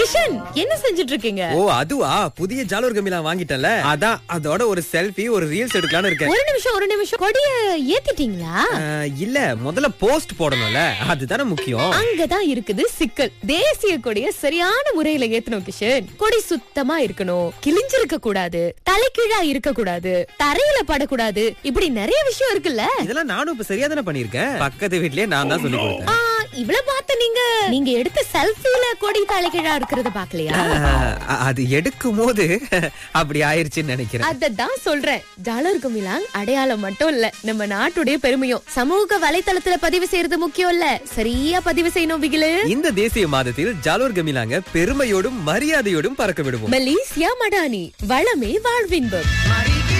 கிஷன், என்ன செஞ்சுட்டு இருக்கீங்க? ஓ அதுவா, புதிய ஜாலூர் கமிலா வாங்கிட்டல, அதான் அதோட ஒரு செல்ஃபி ஒரு ரீல்ஸ் எடுக்கலாம்னு இருக்கேன். ஒரு நிமிஷம் கொடிய ஏத்திட்டீங்களா? இல்ல, முதல்ல போஸ்ட் போடணும்ல, அதுதானே முக்கியம். அங்கதான் இருக்குது சிக்கல். தேசிய கொடிய சரியான முறையில ஏத்தணும் கிஷன். கொடி சுத்தமா இருக்கணும், கிழிஞ்சிருக்க கூடாது, தலைகீழா இருக்க கூடாது, தரையில படக்கூடாது, இப்படி நிறைய விஷயம் இருக்குல்ல. இதெல்லாம் நானும் இப்ப சரியா தானே பண்ணிருக்கேன். பக்கத்து வீட்லயே நான் தான் சொல்லி கொடுத்தேன். இவ்வளவு பார்த்து நீங்க எடுத்த செல்ஃபில கொடி தலைகீழா இருக்கிறத பாக்கலையா? அது எடுக்கும் போது அப்படி ஆயிருச்சுன்னு நினைக்கிறேன். அததான் சொல்றேன். ஜாலூர் கமிலாங் அடையாளம் மட்டும் இல்ல, நம்ம நாட்டுடைய பெருமையும். சமூக வலைத்தளத்துல பதிவு செய்யறது முக்கியம் இல்ல, சரியா பதிவு செய்யணும் பிகிலு. இந்த தேசிய மாதத்தில் ஜாலூர் கமிலாங்க பெருமையோடும் மரியாதையோடும் பறக்க விடுவோம். மலேசியா மடானி, வளமே வாழ்வின்பம்.